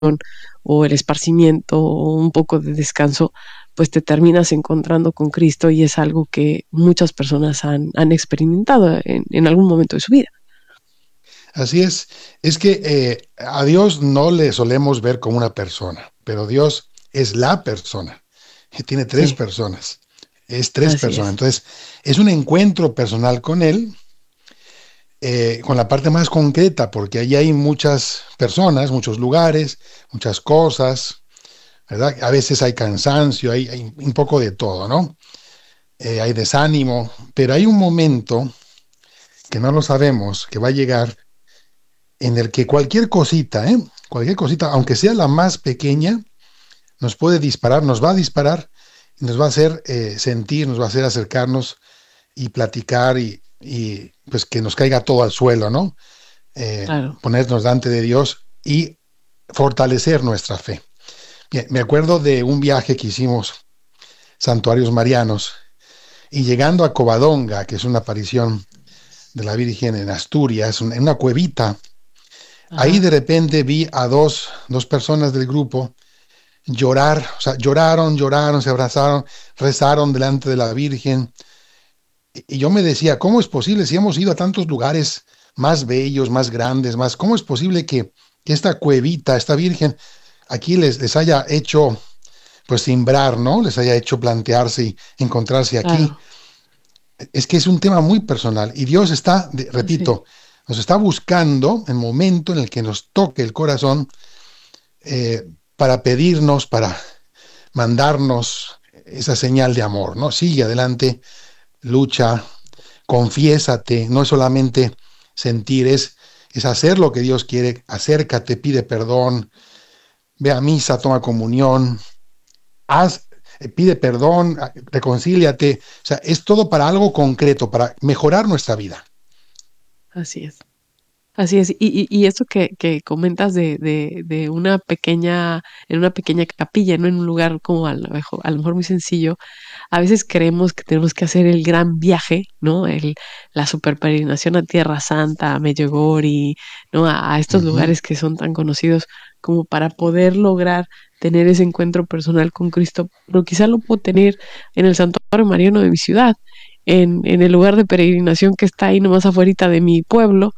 o el esparcimiento o un poco de descanso, pues te terminas encontrando con Cristo y es algo que muchas personas han experimentado en algún momento de su vida. Así es que a Dios no le solemos ver como una persona, pero Dios es la persona, y tiene tres Sí, personas, es tres así personas, es. entonces es un encuentro personal con Él, con la parte más concreta, porque allí hay muchas personas, muchos lugares, muchas cosas, ¿verdad? A veces hay cansancio, hay un poco de todo, ¿no? Hay desánimo, pero hay un momento que no lo sabemos, que va a llegar en el que cualquier cosita, aunque sea la más pequeña, nos puede disparar, nos va a disparar, y nos va a hacer sentir, nos va a hacer acercarnos y platicar y pues que nos caiga todo al suelo, ¿no? Claro. Ponernos delante de Dios y fortalecer nuestra fe. Bien, me acuerdo de un viaje que hicimos, Santuarios Marianos, y llegando a Covadonga, que es una aparición de la Virgen en Asturias, en una cuevita. Ahí de Ajá. repente vi a dos personas del grupo llorar, o sea, lloraron, se abrazaron, rezaron delante de la Virgen. Y yo me decía, ¿cómo es posible si hemos ido a tantos lugares más bellos, más grandes, más, ¿cómo es posible que esta cuevita, esta Virgen, aquí les haya hecho, pues, simbrar, ¿no? Les haya hecho plantearse y encontrarse aquí. Claro. Es que es un tema muy personal y Dios está, Sí. repito, nos está buscando el momento en el que nos toque el corazón para pedirnos, para mandarnos esa señal de amor, ¿no? Sigue adelante, lucha, confiésate, no es solamente sentir, es hacer lo que Dios quiere, acércate, pide perdón, ve a misa, toma comunión, haz, pide perdón, reconcíliate, o sea, es todo para algo concreto, para mejorar nuestra vida. Así es. Así es. Y eso que comentas de una pequeña, en una pequeña capilla, ¿no? En un lugar como a lo mejor muy sencillo, a veces creemos que tenemos que hacer el gran viaje, ¿no? La super peregrinación a Tierra Santa, a Medjugorje, ¿no? A estos Ujú. lugares que son tan conocidos como para poder lograr tener ese encuentro personal con Cristo, pero quizá lo puedo tener en el Santuario Mariano de mi ciudad, en el lugar de peregrinación que está ahí nomás afuera de mi pueblo,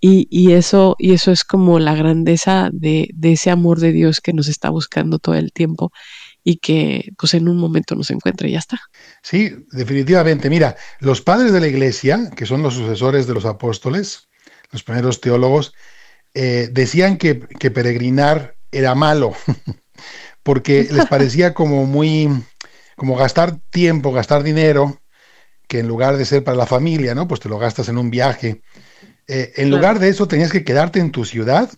y eso es como la grandeza de ese amor de Dios que nos está buscando todo el tiempo y que pues en un momento nos encuentra y ya está. Sí, definitivamente. Mira, los padres de la iglesia, que son los sucesores de los apóstoles, los primeros teólogos, decían que peregrinar era malo, porque les parecía como muy, como gastar tiempo, gastar dinero, que en lugar de ser para la familia, ¿no? Pues te lo gastas en un viaje. En lugar Claro, de eso, tenías que quedarte en tu ciudad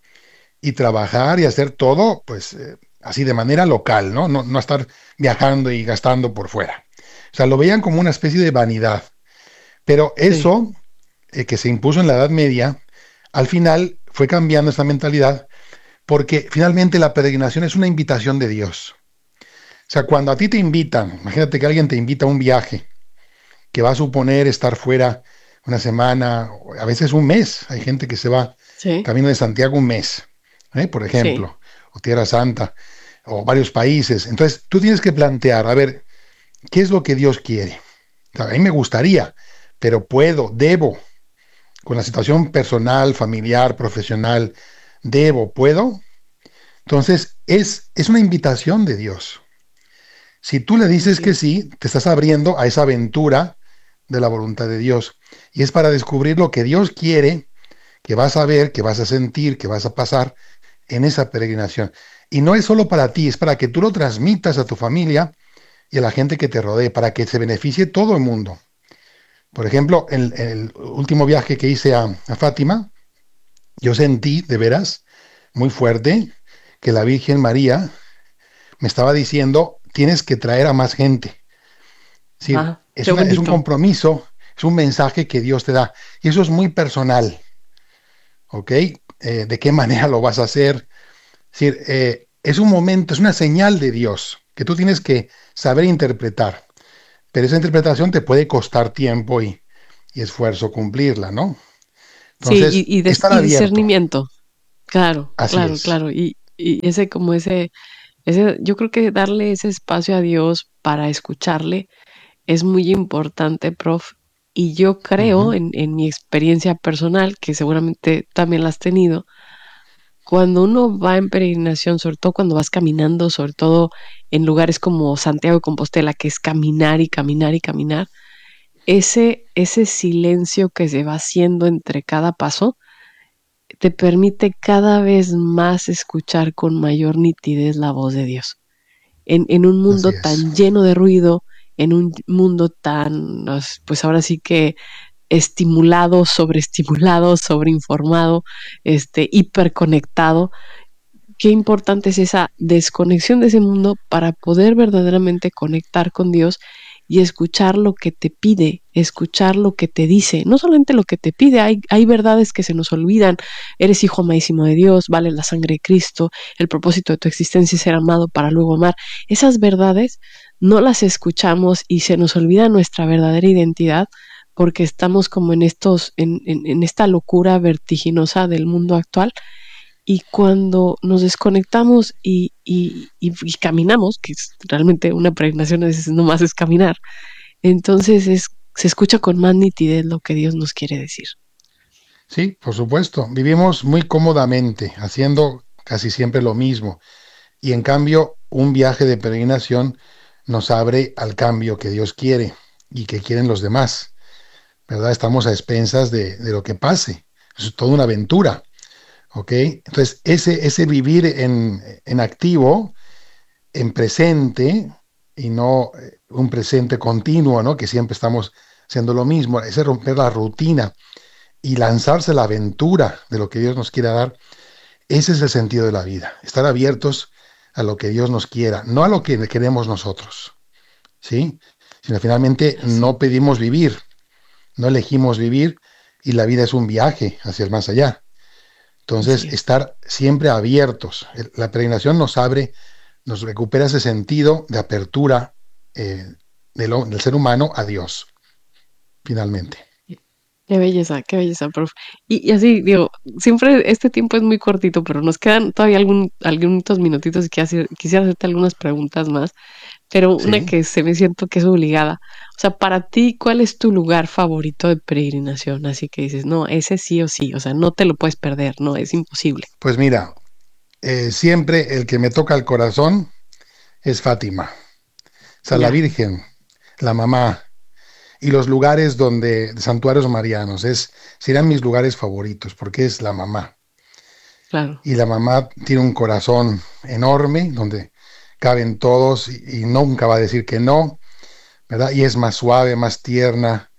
y trabajar y hacer todo, pues así de manera local, ¿no? No estar viajando y gastando por fuera. O sea, lo veían como una especie de vanidad. Pero sí, eso, que se impuso en la Edad Media, al final fue cambiando esta mentalidad porque finalmente la peregrinación es una invitación de Dios. O sea, cuando a ti te invitan, imagínate que alguien te invita a un viaje que va a suponer estar fuera una semana, o a veces un mes. Hay gente que se va sí, camino de Santiago un mes, por sí, ejemplo, o Tierra Santa, o varios países. Entonces, tú tienes que plantear, a ver, ¿qué es lo que Dios quiere? O sea, a mí me gustaría, pero puedo, debo, con la situación personal, familiar, profesional, debo, puedo. Entonces, es una invitación de Dios. Si tú le dices así que es. sí, te estás abriendo a esa aventura de la voluntad de Dios. Y es para descubrir lo que Dios quiere, que vas a ver, que vas a sentir, que vas a pasar en esa peregrinación. Y no es solo para ti, es para que tú lo transmitas a tu familia y a la gente que te rodee, para que se beneficie todo el mundo. Por ejemplo, en el último viaje que hice a Fátima, yo sentí de veras muy fuerte que la Virgen María me estaba diciendo, tienes que traer a más gente. Es decir, Ah, qué es un bonito. compromiso, es un mensaje que Dios te da. Y eso es muy personal, ¿ok? ¿De qué manera lo vas a hacer? Es decir, es un momento, es una señal de Dios que tú tienes que saber interpretar. Pero esa interpretación te puede costar tiempo y esfuerzo cumplirla, ¿no? Sí, Entonces, estar y abierto, discernimiento. Claro, así claro, es. claro. Y yo creo que darle ese espacio a Dios para escucharle es muy importante, prof. Y yo creo, Ujú. en mi experiencia personal, que seguramente también la has tenido, cuando uno va en peregrinación, sobre todo cuando vas caminando, sobre todo en lugares como Santiago de Compostela, que es caminar y caminar y caminar, ese silencio que se va haciendo entre cada paso te permite cada vez más escuchar con mayor nitidez la voz de Dios. En un mundo Así es. tan lleno de ruido, en un mundo tan, pues ahora sí que estimulado, sobreestimulado, sobreinformado, hiperconectado, qué importante es esa desconexión de ese mundo para poder verdaderamente conectar con Dios y escuchar lo que te pide, escuchar lo que te dice, no solamente lo que te pide, hay verdades que se nos olvidan, eres hijo amadísimo de Dios, vale la sangre de Cristo, el propósito de tu existencia es ser amado para luego amar, esas verdades no las escuchamos y se nos olvida nuestra verdadera identidad porque estamos como en esta locura vertiginosa del mundo actual y cuando nos desconectamos y caminamos, que es realmente una peregrinación a veces nomás es caminar, entonces se escucha con más nitidez lo que Dios nos quiere decir. Sí, por supuesto. Vivimos muy cómodamente, haciendo casi siempre lo mismo. Y en cambio, un viaje de peregrinación nos abre al cambio que Dios quiere y que quieren los demás, ¿verdad? Estamos a expensas de lo que pase. Es toda una aventura, ¿ok? Entonces, ese vivir en activo, en presente, y no un presente continuo, ¿no? Que siempre estamos haciendo lo mismo, ese romper la rutina y lanzarse a la aventura de lo que Dios nos quiera dar, ese es el sentido de la vida, estar abiertos a lo que Dios nos quiera, no a lo que queremos nosotros, ¿sí? Sino finalmente Así, no pedimos vivir, no elegimos vivir y la vida es un viaje hacia el más allá. así Entonces, es. estar siempre abiertos. La peregrinación nos abre, nos recupera ese sentido de apertura eh, del ser humano a Dios, finalmente. Qué belleza, prof. Y así, digo, siempre este tiempo es muy cortito, pero nos quedan todavía algunos minutitos y quisiera hacerte algunas preguntas más. Pero una Sí, que se me siento que es obligada. O sea, para ti, ¿cuál es tu lugar favorito de peregrinación? Así que dices, no, ese sí o sí, o sea, no te lo puedes perder, no, es imposible. pues mira, siempre el que me toca el corazón es Fátima, o sea, la Ya, Virgen, la mamá, y los lugares donde, de santuarios marianos, serán mis lugares favoritos, porque es la mamá. claro. Y la mamá tiene un corazón enorme, donde caben todos y nunca va a decir que no, ¿verdad? Y es más suave, más tierna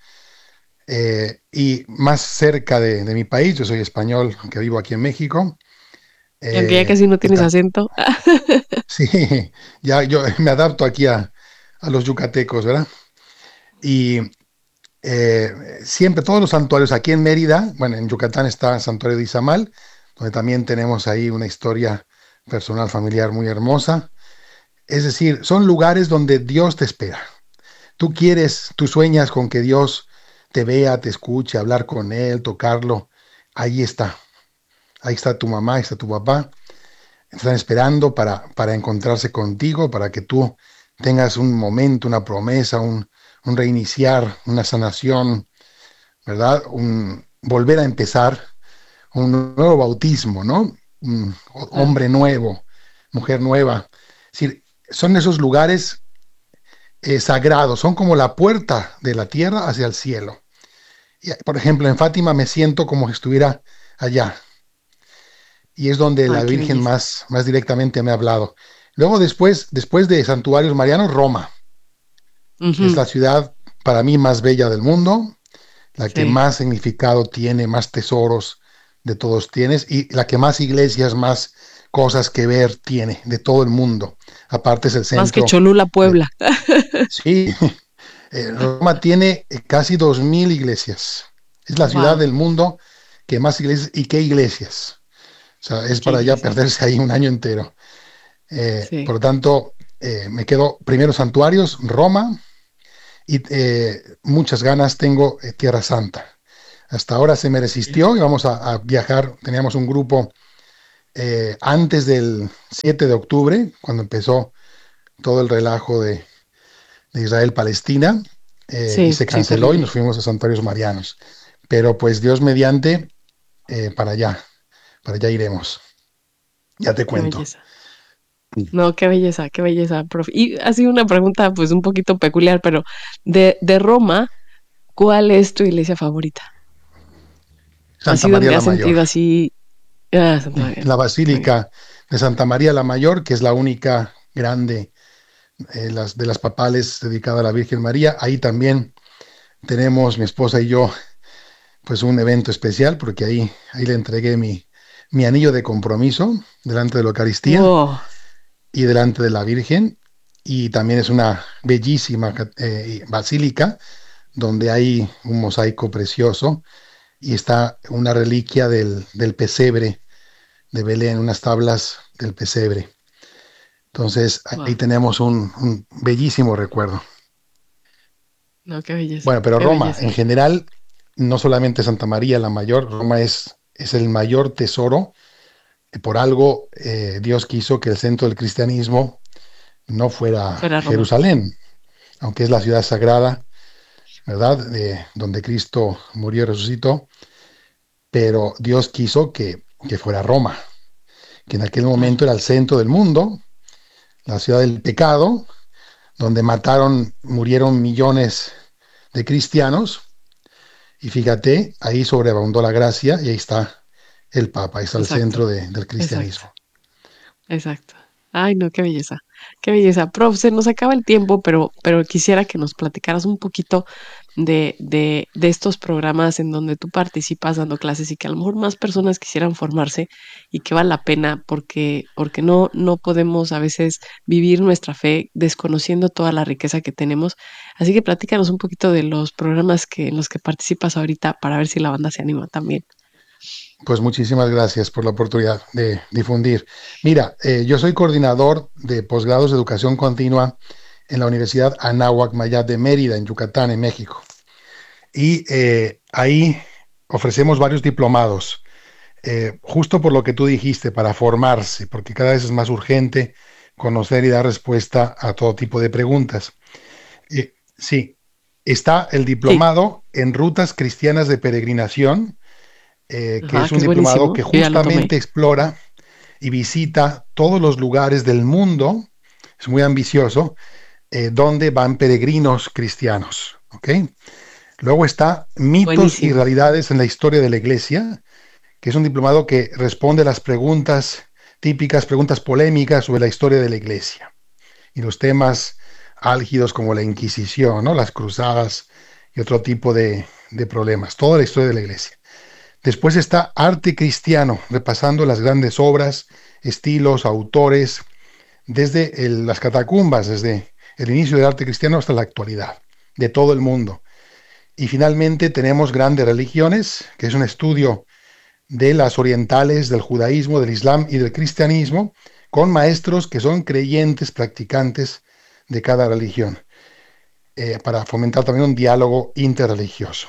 y más cerca de mi país. Yo soy español, aunque vivo aquí en México. Y aunque ya Eh, casi no tienes esta- acento. sí, ya yo me adapto aquí a los yucatecos, ¿verdad? Y siempre todos los santuarios aquí en Mérida, bueno, en Yucatán está el santuario de Izamal, donde también tenemos ahí una historia personal, familiar muy hermosa. Es decir, son lugares donde Dios te espera. Tú quieres, tú sueñas con que Dios te vea, te escuche, hablar con Él, tocarlo. Ahí está. Ahí está tu mamá, ahí está tu papá. Están esperando para encontrarse contigo, para que tú tengas un momento, una promesa, un reiniciar, una sanación, ¿verdad? Un volver a empezar, un nuevo bautismo, ¿no? Un Claro. hombre nuevo, mujer nueva. Es decir, son esos lugares sagrados, son como la puerta de la tierra hacia el cielo. Y, por ejemplo, en Fátima me siento como si estuviera allá, y es donde Ay, la qué Virgen belleza. más directamente me ha hablado. Luego, después de Santuarios Marianos, Roma, que es Ujú, la ciudad para mí más bella del mundo, la que sí. más significado tiene, más tesoros de todos tienes y la que más iglesias, más cosas que ver tiene de todo el mundo. Aparte es el Más que centro Cholula, de... Puebla. Sí, Roma tiene casi 2000 iglesias. Es la ciudad Wow, del mundo que más iglesias y qué iglesias. O sea, es qué para ya iglesias. perderse ahí un año entero. Por Sí. lo tanto, me quedo primero santuarios, Roma, y muchas ganas tengo Tierra Santa. Hasta ahora se me resistió, íbamos a viajar, teníamos un grupo antes del 7 de octubre, cuando empezó todo el relajo de Israel-Palestina, y Sí, se sí, canceló y nos terrible. fuimos a Santuarios Marianos. Pero pues Dios mediante, para para allá iremos. Ya te Qué cuento. belleza. No, qué belleza, profe. Y ha sido una pregunta pues un poquito peculiar, pero de Roma, ¿cuál es tu iglesia favorita? Santa Así María donde la has Mayor. sentido así, ah, Santa María, La muy bien. Basílica de Santa María la Mayor, que es la única grande, de las papales dedicada a la Virgen María. Ahí también tenemos mi esposa y yo pues un evento especial, porque ahí le entregué mi anillo de compromiso delante de la Eucaristía Wow, y delante de la Virgen. Y también es una bellísima basílica donde hay un mosaico precioso y está una reliquia del pesebre de Belén, unas tablas del pesebre. Entonces ahí wow. tenemos un bellísimo recuerdo. No, qué belleza, Bueno, pero qué Roma, belleza. en general, no solamente Santa María la Mayor, Roma es el mayor tesoro. Por algo, Dios quiso que el centro del cristianismo no fuera Fuera Roma. Jerusalén, aunque es la ciudad sagrada, ¿verdad? Donde Cristo murió y resucitó, pero Dios quiso que fuera Roma, que en aquel Claro, momento era el centro del mundo, la ciudad del pecado, donde murieron millones de cristianos. Y fíjate, ahí sobreabundó la gracia y ahí está el Papa, ahí está el exacto, centro del exacto. cristianismo. Exacto. Ay, no, qué belleza. Qué belleza. Prof, se nos acaba el tiempo, pero quisiera que nos platicaras un poquito de estos programas en donde tú participas dando clases y que a lo mejor más personas quisieran formarse y que vale la pena porque no podemos a veces vivir nuestra fe desconociendo toda la riqueza que tenemos. Así que platícanos un poquito de los programas en los que participas ahorita para ver si la banda se anima también. Pues muchísimas gracias por la oportunidad de difundir. Mira, yo soy coordinador de posgrados de educación continua en la Universidad Anáhuac Mayat de Mérida, en Yucatán, en México. Y ahí ofrecemos varios diplomados, justo por lo que tú dijiste, para formarse, porque cada vez es más urgente conocer y dar respuesta a todo tipo de preguntas. Sí, está el Sí, diplomado en rutas cristianas de peregrinación, que ajá, es que un es diplomado buenísimo. que Yo ya lo tomé. justamente explora y visita todos los lugares del mundo, es muy ambicioso, donde van peregrinos cristianos. ¿Ok? Luego está Mitos y Buenísimo. Realidades en la Historia de la Iglesia, que es un diplomado que responde a las preguntas típicas, preguntas polémicas sobre la historia de la Iglesia y los temas álgidos como la Inquisición, ¿no? Las cruzadas y otro tipo de problemas, toda la historia de la Iglesia. Después está Arte Cristiano, repasando las grandes obras, estilos, autores, desde las catacumbas, desde el inicio del arte cristiano hasta la actualidad, de todo el mundo. Y finalmente tenemos Grandes Religiones, que es un estudio de las orientales, del judaísmo, del islam y del cristianismo, con maestros que son creyentes, practicantes de cada religión, para fomentar también un diálogo interreligioso.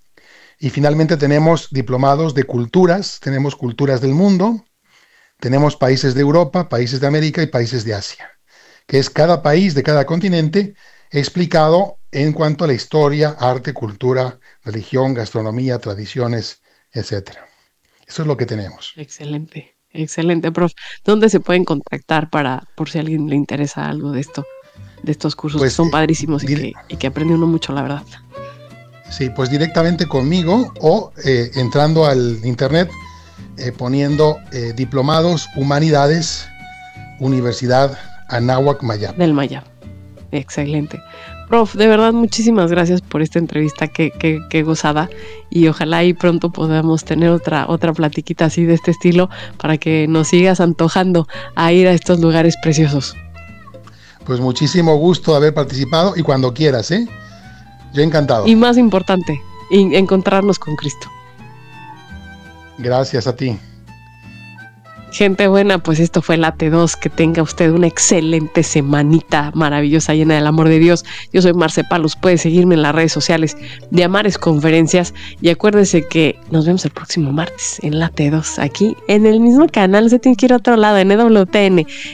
Y finalmente tenemos diplomados de culturas, tenemos culturas del mundo, tenemos países de Europa, países de América y países de Asia, que es cada país de cada continente explicado en cuanto a la historia, arte, cultura, religión, gastronomía, tradiciones, etcétera. Eso es lo que tenemos. Excelente, excelente, prof. ¿Dónde se pueden contactar por si a alguien le interesa algo de esto, de estos cursos que Pues, son padrísimos y que aprende uno mucho, la verdad? sí, pues directamente conmigo o entrando al internet, poniendo diplomados Humanidades Universidad Anáhuac Mayap. Del Maya. Excelente. Prof, de verdad, muchísimas gracias por esta entrevista, que gozada. Y ojalá y pronto podamos tener otra platiquita así de este estilo para que nos sigas antojando a ir a estos lugares preciosos. Pues muchísimo gusto haber participado y cuando quieras, ¿eh? Yo encantado. Y más importante, encontrarnos con Cristo. Gracias a ti. Gente buena, pues esto fue Late 2. Que tenga usted una excelente semanita maravillosa, llena del amor de Dios. Yo soy Marce Palos. Puede seguirme en las redes sociales de Amares Conferencias. Y acuérdese que nos vemos el próximo martes en Late 2, aquí en el mismo canal. Se tiene que ir a otro lado, en EWTN.